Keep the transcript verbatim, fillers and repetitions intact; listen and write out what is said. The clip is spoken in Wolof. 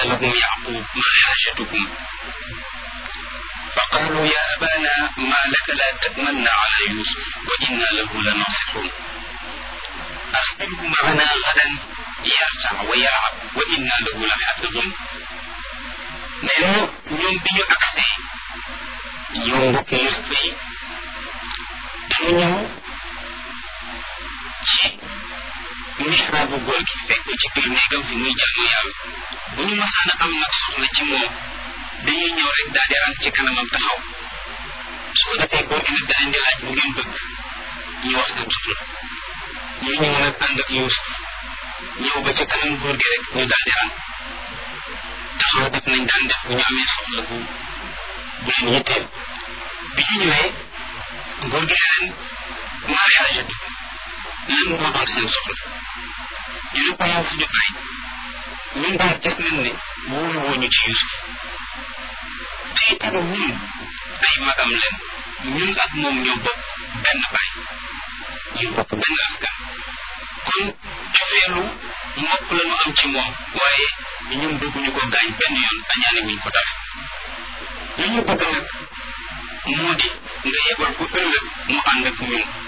لهم يعقوب ما حاجتكم فقالوا يا أبانا ما لك لا تأمنا على يوسف وإنا له لناصحون أرسله معنا غدا يرتع ويلعب وإنا له لحافظون nee na ñoom bi ñu agsee ñoom mbokki Yuusufa yi dañu ñëw ci mihraabu góor gi fekk ko ci biir néegam fi muy jaamu yàlla bu ñu masaan a am nag soxla ci moom dañuy ñëw rek daal di rang ci kanamam taxaw su ko defee góor gi nag da leen di laaj bu ngeen bëgg ñu wax seen soxla ñu ñëw nag ànd ak Yuusuf ñëw ba ca kanam góor gi rek ñu daal di rang taxaw def nañ daan def bu ñu amee soxla bu bu leen yitteel bi ñu ñëwee góor gi leen mariage bi lan moo doon seen soxla ñu ne ko yow fu ñu bàyyi ñun daal gis nañ ne wóolu wooñu ci Yuusuf te itam ñun ay magam leen ñun ak moom ñoo bokk benn baay ñu bokk benn askan kon cofeelu mbokk la ñu am ci moom waaye ñun bëgguñu ko gaañ benn yoon añaane wuñ ko dara li ñu bëgg nag moo di nga yebal ko ëllëg mu ànd ak ñun